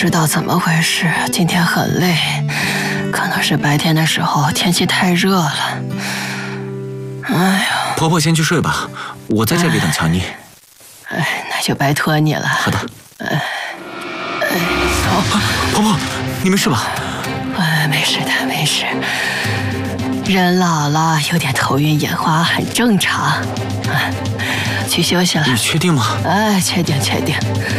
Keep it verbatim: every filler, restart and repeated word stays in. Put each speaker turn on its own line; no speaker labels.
知道怎么回事，今天很累，可能是白天的时候天气太热了。哎呀，
婆婆先去睡吧，我在这里等乔妮。
哎，那就拜托你了。
好的。
哎，哎，哦，
婆婆，你没事吧？
哎，没事的，没事。人老了，有点头晕眼花很正常。啊，去休息了。
你确定吗？
哎，确定，确定。